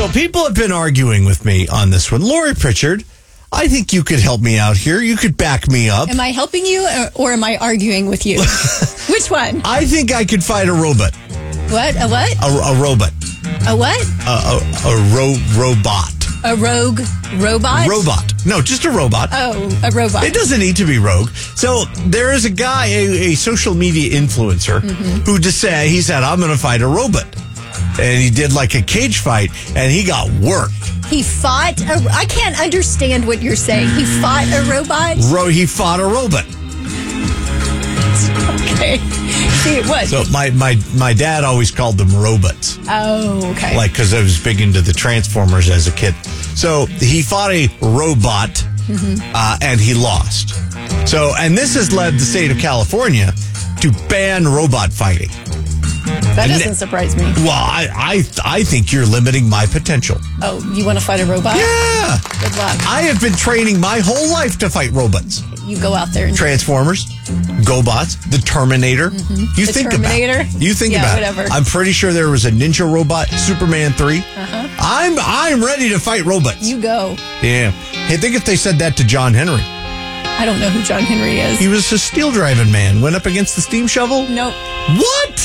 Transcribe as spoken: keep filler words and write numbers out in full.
So people have been arguing with me on this one. Lori Pritchard, I think you could help me out here. You could back me up. Am I helping you or, or am I arguing with you? Which one? I think I could fight a robot. What? A what? A, a robot. A what? A, a, a ro- robot. A rogue robot? Robot. No, just a robot. Oh, a robot. It doesn't need to be rogue. So there is a guy, a, a social media influencer, mm-hmm. who just said, he said, I'm going to fight a robot. And he did like a cage fight, and he got worked. He fought a... I can't understand what you're saying. He fought a robot? Ro- he fought a robot. Okay. See, what? So my, my, my dad always called them robots. Oh, okay. Like, because I was big into the Transformers as a kid. So he fought a robot, mm-hmm. uh, and he lost. So, and this has led the state of California to ban robot fighting. That doesn't and, surprise me. Well, I, I I think you're limiting my potential. Oh, you want to fight a robot? Yeah. Good luck. I have been training my whole life to fight robots. You go out there and Transformers, GoBots, the Terminator. Mm-hmm. You the think Terminator? about it. You think yeah, about whatever. it. I'm pretty sure there was a ninja robot, Superman three. Uh-huh. I'm I'm ready to fight robots. You go. Yeah. Hey, think if they said that to John Henry. I don't know who John Henry is. He was a steel driving man. Went up against the steam shovel. Nope. What?